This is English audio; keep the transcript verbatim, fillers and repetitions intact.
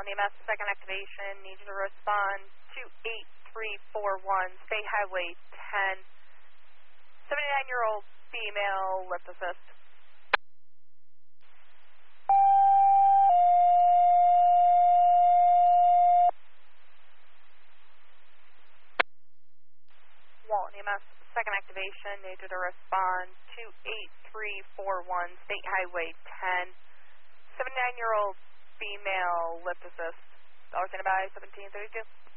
E M S, second activation. Need you to respond to eight three four one, State Highway ten. seventy-nine-year-old female, lift assist. Walton E M S, second activation. Need you to respond to eight three four one, State Highway ten. seventy-nine-year-old female, lift assist. Dollar standby, seventeen thirty-two.